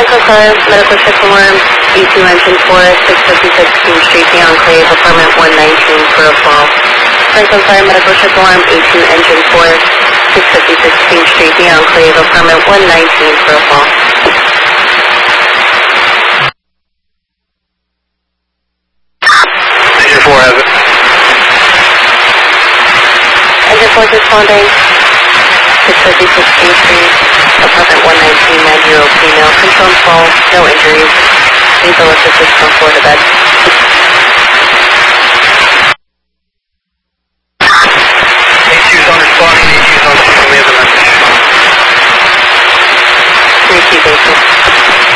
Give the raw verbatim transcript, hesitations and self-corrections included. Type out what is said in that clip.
Franklin Car, medical check alarm, A two engine four, six fifty-six King Street, The Enclave, apartment one nineteen for a fall. Franklin Car, medical check alarm, A two engine four, six fifty-six King Street, The Enclave, apartment one nineteen for a fall. Engine four has it. Engine four responding, six fifty-six King Street, apartment one nineteen, nine zero female, confirmed fall, no injuries. Please alert assist from floor to bed.